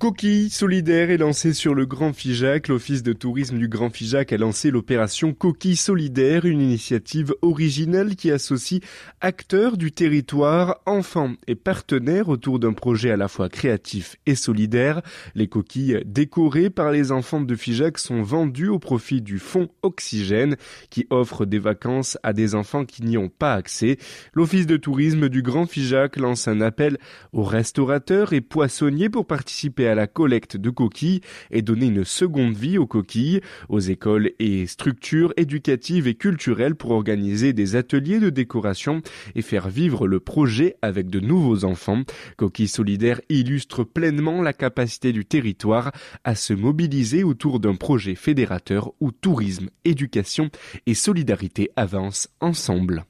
Coquille solidaire est lancée sur le Grand Figeac. L'Office de tourisme du Grand Figeac a lancé l'opération Coquille solidaire, une initiative originale qui associe acteurs du territoire, enfants et partenaires autour d'un projet à la fois créatif et solidaire. Les coquilles décorées par les enfants de Figeac sont vendues au profit du Fonds Oxygène qui offre des vacances à des enfants qui n'y ont pas accès. L'Office de tourisme du Grand Figeac lance un appel aux restaurateurs et poissonniers pour participer à la collecte de coquilles et donner une seconde vie aux coquilles, aux écoles et structures éducatives et culturelles pour organiser des ateliers de décoration et faire vivre le projet avec de nouveaux enfants. Coquille solidaire illustre pleinement la capacité du territoire à se mobiliser autour d'un projet fédérateur où tourisme, éducation et solidarité avancent ensemble.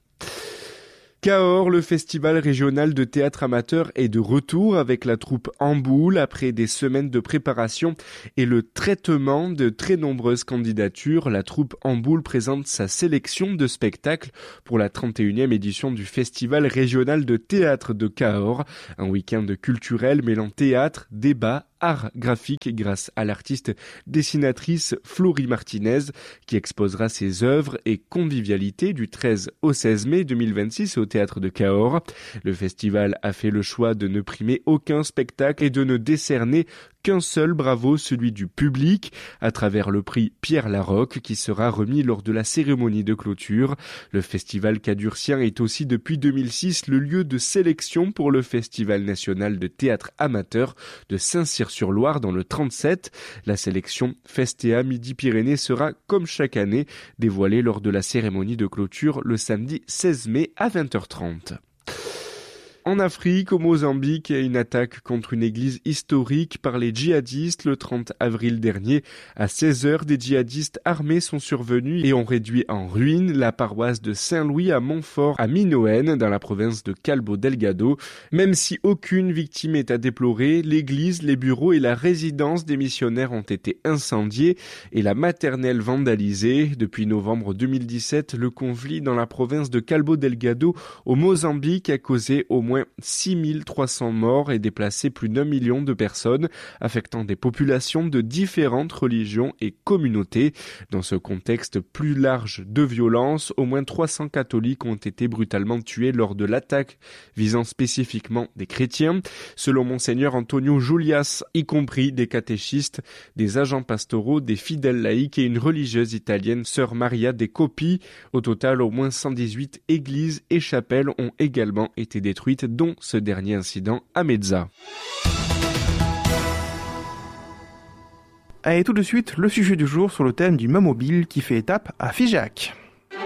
Cahors, le festival régional de théâtre amateur est de retour avec la troupe En Boule après des semaines de préparation et le traitement de très nombreuses candidatures. La troupe En Boule présente sa sélection de spectacles pour la 31e édition du festival régional de théâtre de Cahors. Un week-end culturel mêlant théâtre, débat, art graphique grâce à l'artiste dessinatrice Florie Martinez qui exposera ses œuvres et convivialité du 13 au 16 mai 2026 au théâtre de Cahors. Le festival a fait le choix de ne primer aucun spectacle et de ne décerner qu'un seul bravo, celui du public, à travers le prix Pierre Larocque qui sera remis lors de la cérémonie de clôture. Le festival cadurcien est aussi depuis 2006 le lieu de sélection pour le Festival national de théâtre amateur de Saint-Cyr-sur-Loire dans le 37. La sélection Festea Midi-Pyrénées sera, comme chaque année, dévoilée lors de la cérémonie de clôture le samedi 16 mai à 20h30. En Afrique, au Mozambique, une attaque contre une église historique par les djihadistes le 30 avril dernier. À 16h, des djihadistes armés sont survenus et ont réduit en ruine la paroisse de Saint-Louis à Montfort, à Minoën, dans la province de Cabo Delgado. Même si aucune victime est à déplorer, l'église, les bureaux et la résidence des missionnaires ont été incendiés et la maternelle vandalisée. Depuis novembre 2017, le conflit dans la province de Cabo Delgado, au Mozambique, a causé au moins 6300 morts et déplacé plus d'1 million de personnes, affectant des populations de différentes religions et communautés. Dans ce contexte plus large de violence, au moins 300 catholiques ont été brutalement tués lors de l'attaque visant spécifiquement des chrétiens. Selon Monseigneur Antonio Julias, y compris des catéchistes, des agents pastoraux, des fidèles laïcs et une religieuse italienne, Sœur Maria de Copi. Au total, au moins 118 églises et chapelles ont également été détruites, dont ce dernier incident à Mezza. Allez, tout de suite, le sujet du jour sur le thème du Mamobile qui fait étape à Figeac.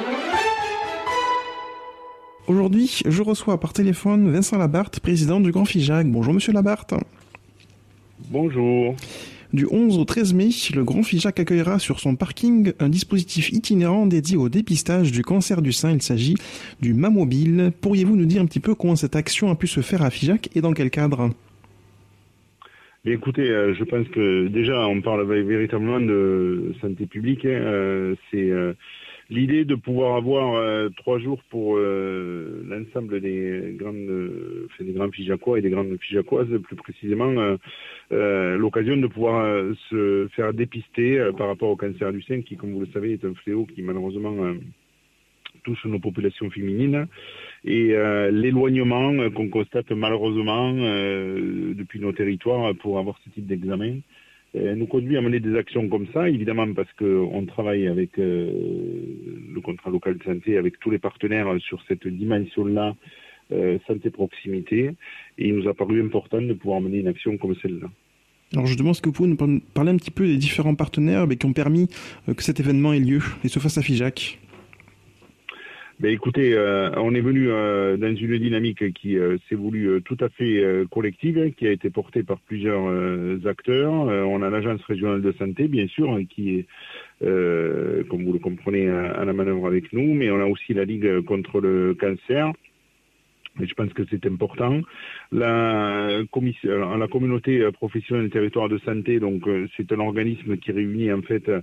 Aujourd'hui, je reçois par téléphone Vincent Labarthe, président du Grand Figeac. Bonjour Monsieur Labarthe. Bonjour. Du 11 au 13 mai, le Grand Figeac accueillera sur son parking un dispositif itinérant dédié au dépistage du cancer du sein. Il s'agit du Mamobile. Pourriez-vous nous dire un petit peu comment cette action a pu se faire à Figeac et dans quel cadre ? Écoutez, je pense que déjà on parle véritablement de santé publique. C'est l'idée de pouvoir avoir 3 jours pour l'ensemble des grands Figeacois et des grandes Figeacoises, plus précisément, l'occasion de pouvoir se faire dépister par rapport au cancer du sein qui, comme vous le savez, est un fléau qui malheureusement touche nos populations féminines. Et l'éloignement qu'on constate malheureusement depuis nos territoires pour avoir ce type d'examen nous conduit à mener des actions comme ça, évidemment parce qu'on travaille avec le contrat local de santé, avec tous les partenaires sur cette dimension-là, santé proximité, et il nous a paru important de pouvoir mener une action comme celle-là. Alors justement, est-ce que vous pouvez nous parler un petit peu des différents partenaires qui ont permis que cet événement ait lieu et se fasse à Figeac ? Écoutez, on est venu dans une dynamique qui s'est voulue tout à fait collective, qui a été portée par plusieurs acteurs. On a l'Agence régionale de santé, bien sûr, qui est, comme vous le comprenez, à la manœuvre avec nous, mais on a aussi la Ligue contre le cancer. Et je pense que c'est important. La communauté professionnelle des territoires de santé, donc c'est un organisme qui réunit en fait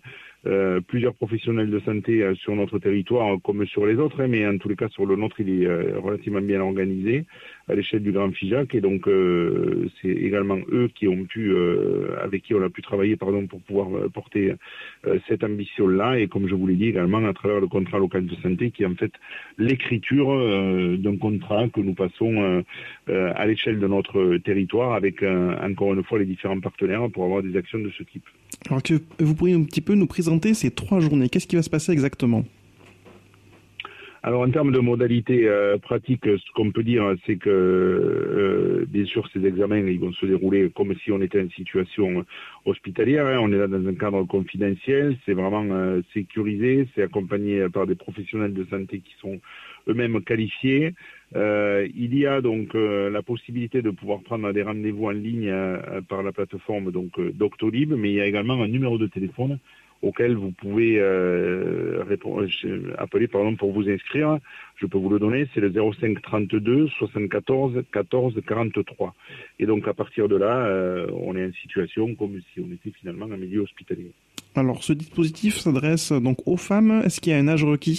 plusieurs professionnels de santé sur notre territoire comme sur les autres, mais en tous les cas sur le nôtre il est relativement bien organisé à l'échelle du Grand Figeac, et donc c'est également eux qui ont pu avec qui on a pu travailler pour pouvoir porter cette ambition-là, et comme je vous l'ai dit également à travers le contrat local de santé qui est en fait l'écriture d'un contrat que nous passons à l'échelle de notre territoire avec encore une fois les différents partenaires pour avoir des actions de ce type. Alors que vous pourriez un petit peu nous présenter ces 3 journées, qu'est-ce qui va se passer exactement ? Alors en termes de modalités pratiques, ce qu'on peut dire, c'est que bien sûr ces examens ils vont se dérouler comme si on était en situation hospitalière. On est là dans un cadre confidentiel, c'est vraiment sécurisé, c'est accompagné par des professionnels de santé qui sont eux-mêmes qualifiés. Il y a donc la possibilité de pouvoir prendre des rendez-vous en ligne par la plateforme Doctolib, mais il y a également un numéro de téléphone auquel vous pouvez appeler pour vous inscrire. Je peux vous le donner, c'est le 05 32 74 14 43. Et donc à partir de là, on est en situation comme si on était finalement en milieu hospitalier. Alors ce dispositif s'adresse donc aux femmes. Est-ce qu'il y a un âge requis ?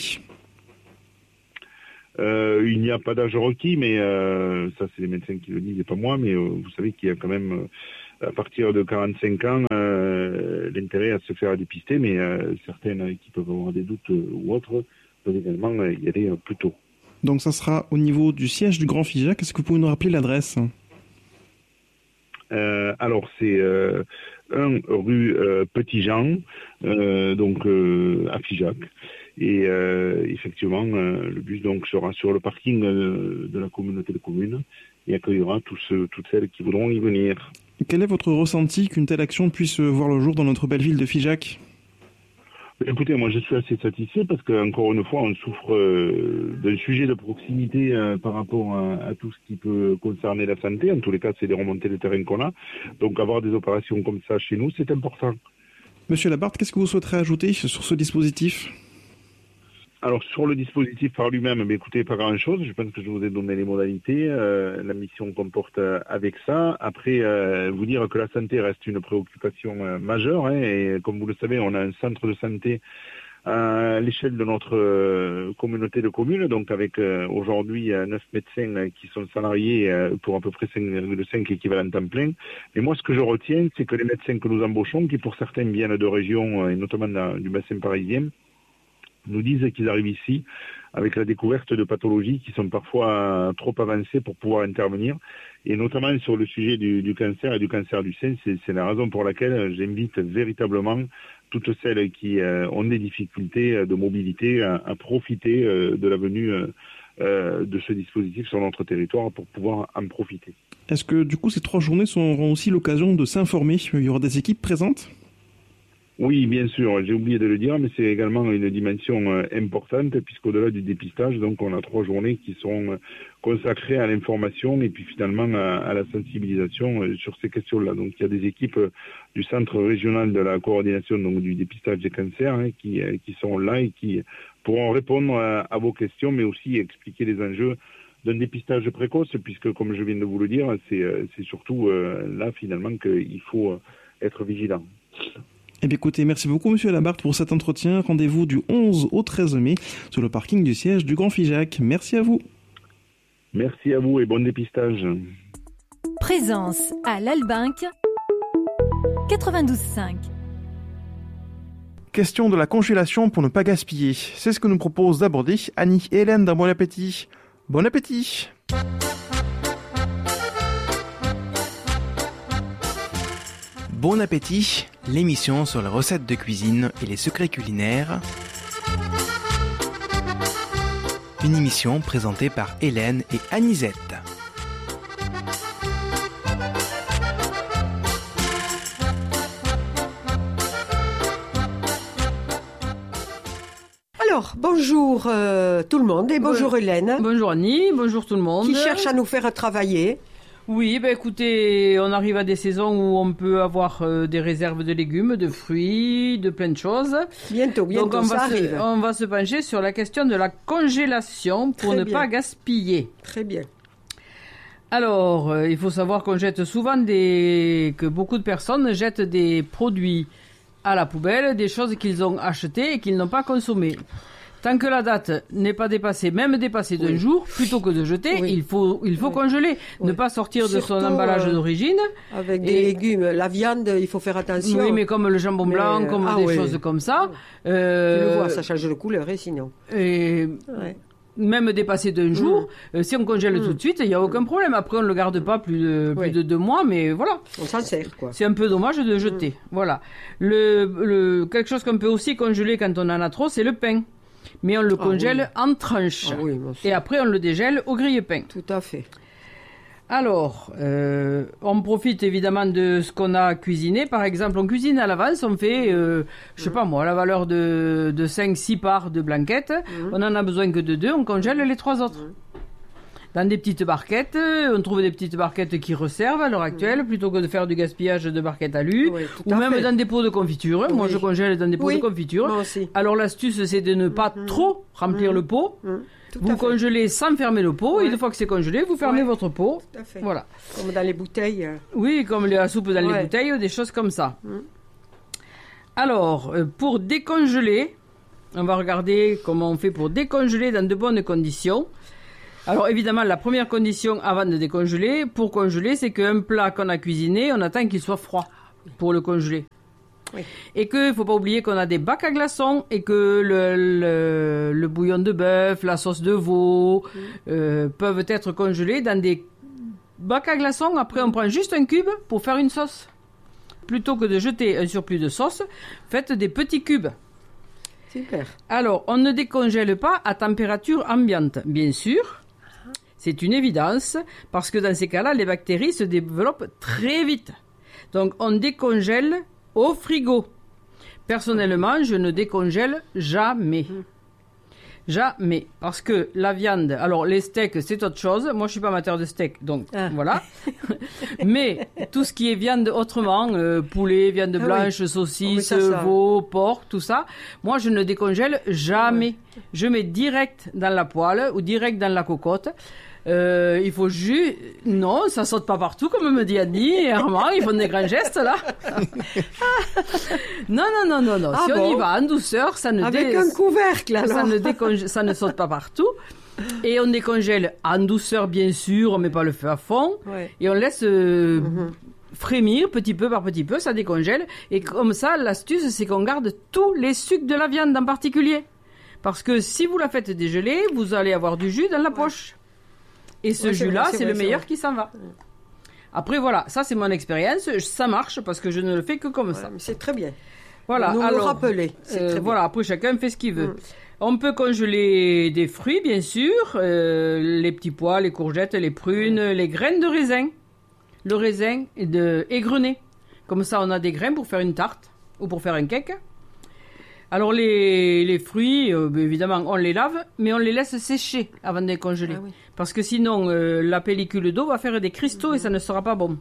Il n'y a pas d'âge requis, mais ça c'est les médecins qui le disent et pas moi, mais vous savez qu'il y a quand même à partir de 45 ans l'intérêt à se faire dépister, mais certaines qui peuvent avoir des doutes ou autres peuvent également y aller plus tôt. Donc ça sera au niveau du siège du Grand Figeac. Est-ce que vous pouvez nous rappeler l'adresse ? Alors c'est 1 rue Petit-Jean, à Figeac. Et effectivement, le bus donc sera sur le parking de la communauté de communes et accueillera toutes celles qui voudront y venir. Quel est votre ressenti qu'une telle action puisse voir le jour dans notre belle ville de Figeac ? Écoutez, moi je suis assez satisfait parce qu'encore une fois, on souffre d'un sujet de proximité par rapport à tout ce qui peut concerner la santé. En tous les cas, c'est des remontées de terrain qu'on a. Donc avoir des opérations comme ça chez nous, c'est important. Monsieur Labarthe, qu'est-ce que vous souhaiterez ajouter sur ce dispositif ? Alors sur le dispositif par lui-même, écoutez, pas grand-chose. Je pense que je vous ai donné les modalités, la mission qu'on porte avec ça. Après, vous dire que la santé reste une préoccupation majeure, et comme vous le savez, on a un centre de santé à l'échelle de notre communauté de communes, donc avec aujourd'hui 9 médecins qui sont salariés pour à peu près 5,5 équivalents temps plein. Et moi, ce que je retiens, c'est que les médecins que nous embauchons, qui pour certains viennent de régions, et notamment du bassin parisien, nous disent qu'ils arrivent ici avec la découverte de pathologies qui sont parfois trop avancées pour pouvoir intervenir, et notamment sur le sujet du cancer et du cancer du sein. C'est la raison pour laquelle j'invite véritablement toutes celles qui ont des difficultés de mobilité à profiter de la venue de ce dispositif sur notre territoire pour pouvoir en profiter. Est-ce que du coup ces 3 journées seront aussi l'occasion de s'informer ? Il y aura des équipes présentes ? Oui, bien sûr, j'ai oublié de le dire, mais c'est également une dimension importante, puisqu'au-delà du dépistage, donc on a 3 journées qui sont consacrées à l'information et puis finalement à la sensibilisation sur ces questions-là. Donc il y a des équipes du Centre régional de la coordination donc du dépistage des cancers qui sont là et qui pourront répondre à vos questions, mais aussi expliquer les enjeux d'un dépistage précoce, puisque comme je viens de vous le dire, c'est surtout là finalement qu'il faut être vigilant. Eh bien écoutez, merci beaucoup Monsieur Labarthe pour cet entretien. Rendez-vous du 11 au 13 mai sur le parking du siège du Grand Figeac. Merci à vous. Merci à vous et bon dépistage. Présence à l'Albinque 92.5. Question de la congélation pour ne pas gaspiller. C'est ce que nous propose d'aborder Annie et Hélène d'un Bon Appétit. Bon appétit. Bon appétit, l'émission sur les recettes de cuisine et les secrets culinaires. Une émission présentée par Hélène et Anisette. Alors, bonjour tout le monde et bonjour Hélène. Bonjour Annie, bonjour tout le monde. Qui cherche à nous faire travailler. Oui, écoutez, on arrive à des saisons où on peut avoir des réserves de légumes, de fruits, de plein de choses. Bientôt, donc ça arrive. On va se pencher sur la question de la congélation pour ne pas gaspiller. Très bien. Alors, il faut savoir qu'on jette souvent que beaucoup de personnes jettent des produits à la poubelle des choses qu'ils ont achetées et qu'ils n'ont pas consommées. Tant que la date n'est pas dépassée, même dépassée d'un jour, plutôt que de jeter, il faut congeler. Ne pas sortir de son emballage d'origine. Avec des légumes. La viande, il faut faire attention. Oui, mais comme le jambon blanc, comme des choses comme ça. Tu le vois, ça change de couleur, sinon. Même dépassé d'un jour, si on congèle tout de suite, il n'y a aucun problème. Après, on ne le garde pas plus de 2 mois, mais voilà. On s'en sert, quoi. C'est un peu dommage de jeter. Voilà. Quelque chose qu'on peut aussi congeler quand on en a trop, c'est le pain. Mais on le congèle en tranches. Et après, on le dégèle au grille-pain. Tout à fait. Alors, on profite évidemment de ce qu'on a cuisiné. Par exemple, on cuisine à l'avance, on fait, je sais pas moi, à la valeur de 5-6 parts de blanquettes. On en a besoin que de 2, on congèle les 3 autres. Dans des petites barquettes, on trouve des petites barquettes qui resservent à l'heure actuelle, plutôt que de faire du gaspillage de barquettes alu, ou même dans des pots de confiture. Moi, je congèle dans des pots de confiture. Moi aussi. Alors, l'astuce, c'est de ne pas trop remplir le pot. Vous congelez sans fermer le pot, et une fois que c'est congelé, vous fermez votre pot. Tout à fait. Voilà. Comme dans les bouteilles. Oui, comme la soupe dans les bouteilles, des choses comme ça. Alors, pour décongeler, on va regarder comment on fait pour décongeler dans de bonnes conditions. Alors évidemment, la première condition avant de décongeler, pour congeler, c'est qu'un plat qu'on a cuisiné, on attend qu'il soit froid pour le congeler. Oui. Et qu'il ne faut pas oublier qu'on a des bacs à glaçons et que le bouillon de bœuf, la sauce de veau peuvent être congelés dans des bacs à glaçons. Après, on prend juste un cube pour faire une sauce. Plutôt que de jeter un surplus de sauce, faites des petits cubes. Super. Alors, on ne décongèle pas à température ambiante, bien sûr. C'est une évidence, parce que dans ces cas-là, les bactéries se développent très vite. Donc, on décongèle au frigo. Personnellement, je ne décongèle jamais. Jamais. Parce que la viande, alors les steaks, c'est autre chose. Moi, je suis pas amateur de steak, donc voilà. Mais tout ce qui est viande autrement, poulet, viande blanche, saucisse, veau, porc, tout ça, moi, je ne décongèle jamais. Je mets direct dans la poêle ou direct dans la cocotte. Il faut juste... Non, ça saute pas partout, comme me dit Annie et Armand, ils font des grands gestes, là. Non. Si on y va en douceur, ça ne... Avec un couvercle, alors. Ça ne saute pas partout. Et on décongèle en douceur, bien sûr, on met pas le feu à fond. Et on laisse... frémir petit peu par petit peu, ça décongèle. Et comme ça, l'astuce, c'est qu'on garde tous les sucres de la viande en particulier. Parce que si vous la faites dégeler, vous allez avoir du jus dans la poche. Et ce jus-là, c'est le meilleur qui s'en va. Après, voilà, ça c'est mon expérience. Ça marche parce que je ne le fais que comme ça. C'est très bien. Voilà. Nous le rappeler. Voilà, après chacun fait ce qu'il veut. On peut congeler des fruits, bien sûr. Les petits pois, les courgettes, les prunes, les graines de raisin. Le raisin est égrené. Comme ça, on a des graines pour faire une tarte ou pour faire un cake. Alors les fruits, évidemment, on les lave, mais on les laisse sécher avant de les congeler. Parce que sinon, la pellicule d'eau va faire des cristaux et ça ne sera pas bon.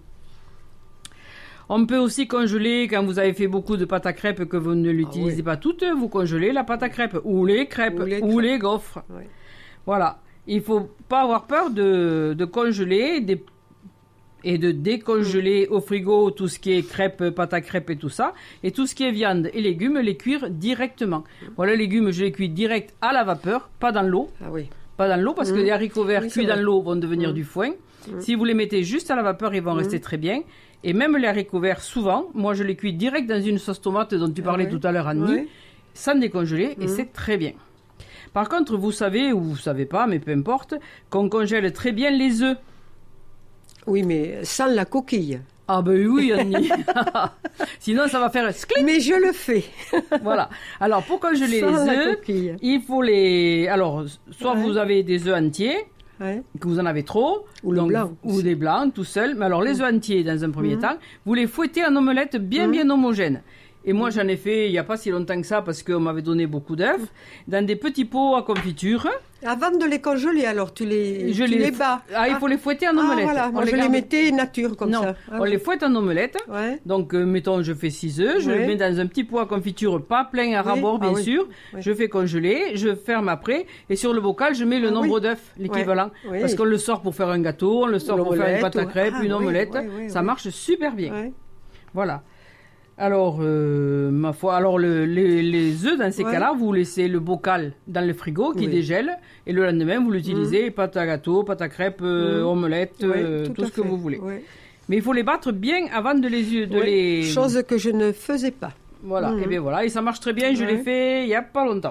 On peut aussi congeler, quand vous avez fait beaucoup de pâte à crêpes que vous ne l'utilisez pas toutes, vous congelez la pâte à crêpes, ou les crêpes, ou les gaufres. Voilà. Il ne faut pas avoir peur de congeler et de décongeler au frigo tout ce qui est crêpes, pâte à crêpes et tout ça. Et tout ce qui est viande et légumes, les cuire directement. Voilà, les légumes, je les cuis direct à la vapeur, pas dans l'eau. Pas dans l'eau, parce que les haricots verts cuits dans l'eau vont devenir du foin. Si vous les mettez juste à la vapeur, ils vont rester très bien. Et même les haricots verts, souvent, moi je les cuis direct dans une sauce tomate dont tu parlais tout à l'heure, Annie, sans décongeler, et c'est très bien. Par contre, vous savez, ou vous savez pas, mais peu importe, qu'on congèle très bien les œufs. Oui, mais sans la coquille. Ah ben oui, Annie. Sinon, ça va faire sclip. Mais je le fais. Voilà. Alors, pour congeler les œufs, il faut les... Alors, soit vous avez des œufs entiers, que vous en avez trop, ou des blancs, tout seul. Mais alors, les œufs entiers, dans un premier temps, vous les fouettez en omelette bien homogène. Et moi, j'en ai fait il n'y a pas si longtemps que ça, parce qu'on m'avait donné beaucoup d'œufs, dans des petits pots à confiture. Avant de les congeler, alors, tu les bats. Ah, il faut les fouetter en omelette. Voilà. Moi, je les mettais nature, comme ça. On les fouette en omelette. Donc, mettons, je fais 6 œufs, je les mets dans un petit pot à confiture, pas plein à ras-bord, bien sûr. Je fais congeler, je ferme après, et sur le bocal, je mets le nombre d'œufs, l'équivalent. Parce qu'on le sort pour faire un gâteau, on le sort pour faire une pâte à crêpes, une omelette. Ça marche super bien. Voilà. Alors, ma foi, alors les œufs, dans ces cas-là, vous laissez le bocal dans le frigo qui dégèle, et le lendemain, vous l'utilisez, pâte à gâteau, pâte à crêpes, omelette, tout ce que vous voulez. Oui. Mais il faut les battre bien avant de les... Chose que je ne faisais pas. Voilà, et bien voilà, et ça marche très bien, je l'ai fait il n'y a pas longtemps.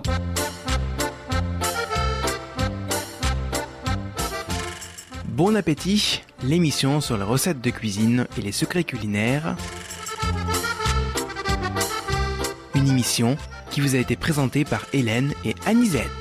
Bon appétit, l'émission sur les recettes de cuisine et les secrets culinaires. Une émission qui vous a été présentée par Hélène et Anisette.